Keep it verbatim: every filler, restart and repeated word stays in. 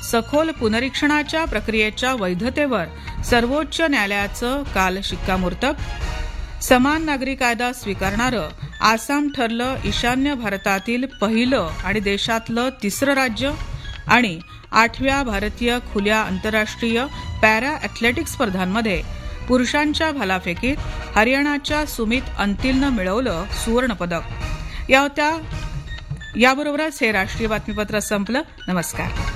सखोल पुनरीक्षणाच्या प्रक्रियेच्या वैधतेवर सर्वोच्च न्यायालयाचं काल शिक्कामोर्तब. समान नागरी कायदा स्वीकारणारं आसाम ठरलं ईशान्य भारतातील पहिलं आणि देशातलं तिसरं राज्य. आणि आठव्या भारतीय खुल्या आंतरराष्ट्रीय पॅरा ऍथलेटिक्स स्पर्धांमध्ये पुरुषांच्या भालाफेकीत हरियाणाच्या सुमित अंतिलनं मिळवलं सुवर्णपदक. या होत्या याबरोबरच हे राष्ट्रीय बातमीपत्र संपलं. नमस्कार.